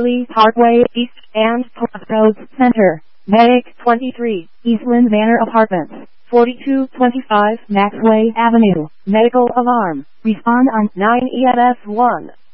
Beverly Parkway East and Crossroads Center. Medic 23, Eastland Manor Apartments, 4225 Maxway Avenue. Medical alarm. Respond on 9 EMS 1.